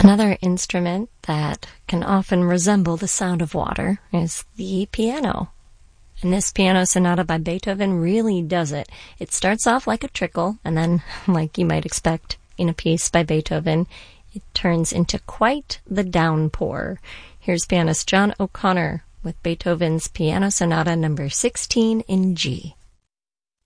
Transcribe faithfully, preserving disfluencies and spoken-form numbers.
Another instrument that can often resemble the sound of water is the piano. And this piano sonata by Beethoven really does it. It starts off like a trickle, and then, like you might expect in a piece by Beethoven, it turns into quite the downpour. Here's pianist John O'Connor with Beethoven's Piano Sonata number sixteen in G.